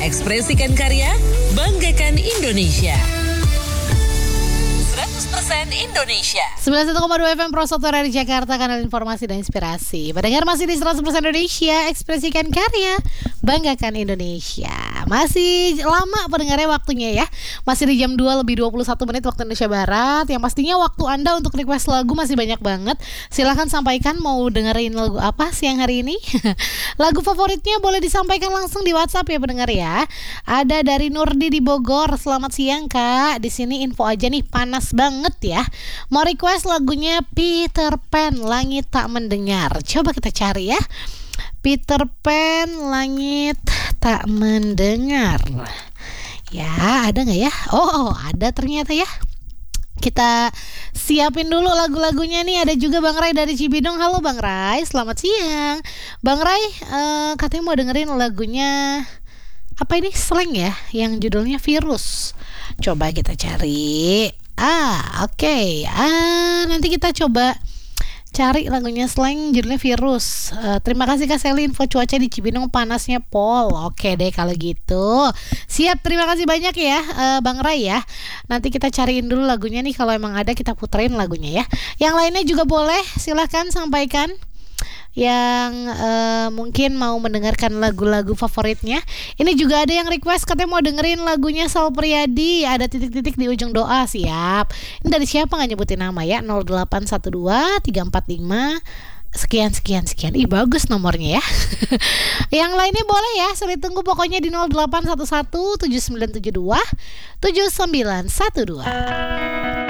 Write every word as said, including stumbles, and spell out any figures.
Ekspresikan karya, banggakan Indonesia. seratus persen Indonesia. sembilan puluh satu koma dua F M Pro satu dari Jakarta, kanal informasi dan inspirasi. Pendengar masih di seratus persen Indonesia, ekspresikan karya, banggakan Indonesia. Masih lama pendengarnya waktunya ya. Masih di jam dua lebih dua puluh satu menit waktu Indonesia Barat. Yang pastinya waktu Anda untuk request lagu masih banyak banget. Silahkan sampaikan mau dengerin lagu apa siang hari ini. Lagu favoritnya boleh disampaikan langsung di WhatsApp ya pendengar ya. Ada dari Nurdi di Bogor. Selamat siang Kak. Di sini info aja nih, panas banget ya. Mau request lagunya Peter Pan, Langit Tak Mendengar. Coba kita cari ya. Peter Pan, Langit Tak Mendengar. Ya, ada gak ya? Oh, ada ternyata ya. Kita siapin dulu lagu-lagunya nih. Ada juga Bang Rai dari Cibinong. Halo Bang Rai, selamat siang. Bang Rai, uh, katanya mau dengerin lagunya apa ini? Slang ya, yang judulnya Virus. Coba kita cari. Ah, oke okay. Ah, nanti kita coba cari lagunya Slang judulnya Virus. uh, Terima kasih Kak Seli, info cuaca di Cibinong panasnya pol. Oke deh kalau gitu. Siap, terima kasih banyak ya uh, Bang Rai ya. Nanti kita cariin dulu lagunya nih. Kalau emang ada kita puterin lagunya ya. Yang lainnya juga boleh, silahkan sampaikan yang uh, mungkin mau mendengarkan lagu-lagu favoritnya. Ini juga ada yang request katanya mau dengerin lagunya Sal Priadi, ada titik-titik di ujung doa. Siap. Ini dari siapa gak nyebutin nama ya? nol delapan satu dua tiga empat lima sekian sekian sekian. Ih bagus nomornya ya. Yang lainnya boleh ya, saya tunggu pokoknya di nol delapan satu satu tujuh sembilan tujuh dua tujuh sembilan satu dua.